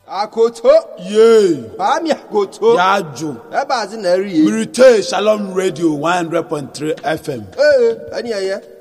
Akoto. Yay. Ami akoto. Yajo. Eba zi na ri. Mirite Shalom Radio 100.3 FM. Ani aye.